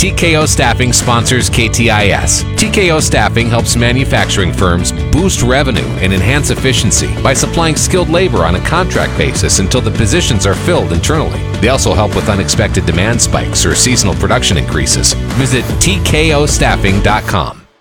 TKO Staffing sponsors KTIS. TKO Staffing helps manufacturing firms boost revenue and enhance efficiency by supplying skilled labor on a contract basis until the positions are filled internally. They also help with unexpected demand spikes or seasonal production increases. Visit TKOstaffing.com.